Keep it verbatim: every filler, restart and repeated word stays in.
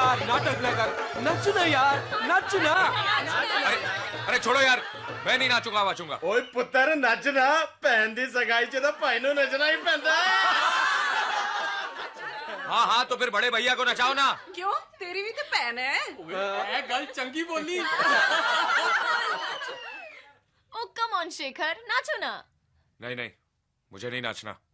यार नाटक ना कर, नचना यार, नचना। अरे अरे छोड़ो यार, मैं नहीं नाचूंगा वाचूंगा। ओए पुत्र नचना, भैन दी सगाई च तो भाई नू नचना ही पैंदा। हाँ हाँ तो फिर बड़े भैया को नचाओ ना। क्यों, तेरी भी तो भैन है। गल चंगी बोली। ओ कम ऑन शेखर, नाचो ना। नहीं नहीं, मुझे नहीं नाचना।